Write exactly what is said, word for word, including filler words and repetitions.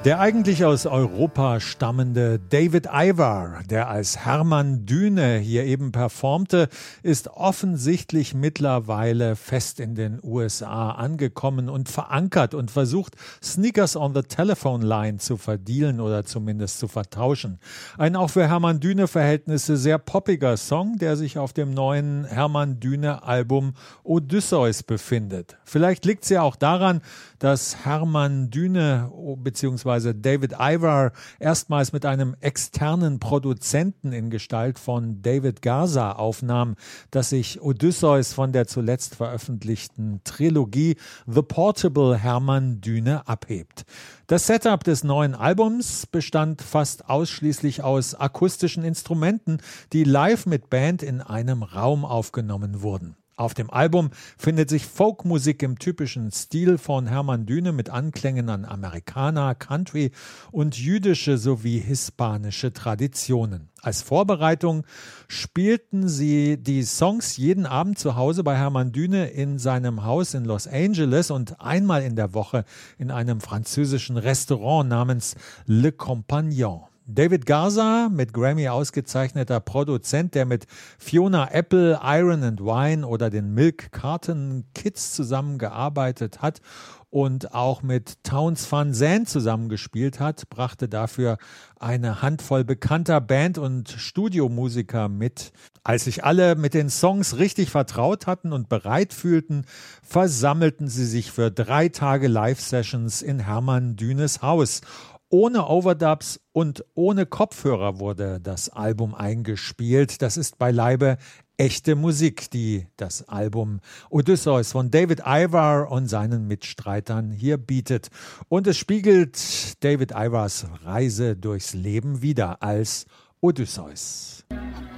Der eigentlich aus Europa stammende David Ivar, der als Hermann Düne hier eben performte, ist offensichtlich mittlerweile fest in den U S A angekommen und verankert und versucht, Sneakers on the Telephone Line zu verdealen oder zumindest zu vertauschen. Ein auch für Hermann Düne-Verhältnisse sehr poppiger Song, der sich auf dem neuen Hermann Düne-Album Odysseus befindet. Vielleicht liegt es ja auch daran, dass Hermann Düne bzw. David Ivar erstmals mit einem externen Produzenten in Gestalt von David Garza aufnahm, dass sich Odysseus von der zuletzt veröffentlichten Trilogie The Portable Hermann Düne abhebt. Das Setup des neuen Albums bestand fast ausschließlich aus akustischen Instrumenten, die live mit Band in einem Raum aufgenommen wurden. Auf dem Album findet sich Folkmusik im typischen Stil von Hermann Düne mit Anklängen an Amerikaner, Country und jüdische sowie hispanische Traditionen. Als Vorbereitung spielten sie die Songs jeden Abend zu Hause bei Hermann Düne in seinem Haus in Los Angeles und einmal in der Woche in einem französischen Restaurant namens Le Compagnon. David Garza, mit Grammy ausgezeichneter Produzent, der mit Fiona Apple, Iron and Wine oder den Milk Carton Kids zusammengearbeitet hat und auch mit Townes Van Zandt zusammengespielt hat, brachte dafür eine Handvoll bekannter Band- und Studiomusiker mit. Als sich alle mit den Songs richtig vertraut hatten und bereit fühlten, versammelten sie sich für drei Tage Live-Sessions in Hermann Dünes Haus. Ohne Overdubs und ohne Kopfhörer wurde das Album eingespielt. Das ist beileibe echte Musik, die das Album Odysseus von David Ivar und seinen Mitstreitern hier bietet. Und es spiegelt David Ivars Reise durchs Leben wider als Odysseus.